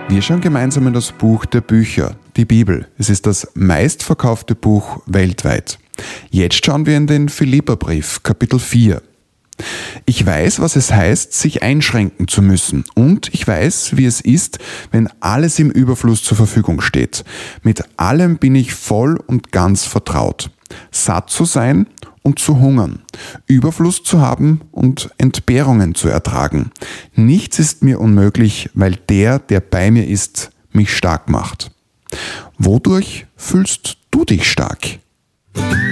Wir schauen gemeinsam in das Buch der Bücher, die Bibel. Es ist das meistverkaufte Buch weltweit. Jetzt schauen wir in den Philipperbrief, Kapitel 4. Ich weiß, was es heißt, sich einschränken zu müssen. Und ich weiß, wie es ist, wenn alles im Überfluss zur Verfügung steht. Mit allem bin ich voll und ganz vertraut. Satt zu sein und zu hungern. Überfluss zu haben und Entbehrungen zu ertragen. Nichts ist mir unmöglich, weil der bei mir ist, mich stark macht. Wodurch fühlst du dich stark?